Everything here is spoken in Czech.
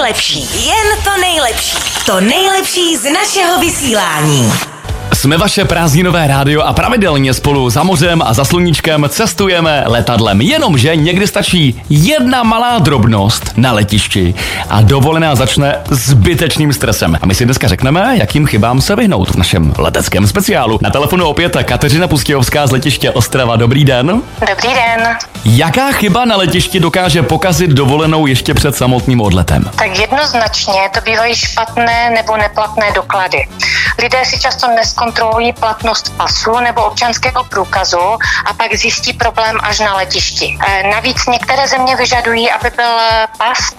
nejlepší, jen to nejlepší. To nejlepší z našeho vysílání. Jsme vaše prázdninové rádio a pravidelně spolu za mořem a za sluníčkem cestujeme letadlem. Jenomže někdy stačí jedna malá drobnost na letišti a dovolená začne zbytečným stresem. A my si dneska řekneme, jakým chybám se vyhnout v našem leteckém speciálu. Na telefonu opět Kateřina Pustějovská z letiště Ostrava. Dobrý den. Dobrý den. Jaká chyba na letišti dokáže pokazit dovolenou ještě před samotným odletem? Tak jednoznačně to bývají špatné nebo neplatné doklady. Lidé si často neskontrolují platnost pasu nebo občanského průkazu a pak zjistí problém až na letišti. Navíc některé země vyžadují, aby byl pas